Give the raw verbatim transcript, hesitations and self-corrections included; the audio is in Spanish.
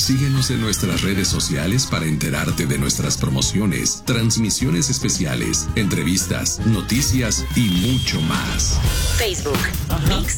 Síguenos en nuestras redes sociales para enterarte de nuestras promociones, transmisiones especiales, entrevistas, noticias y mucho más. Facebook, Mix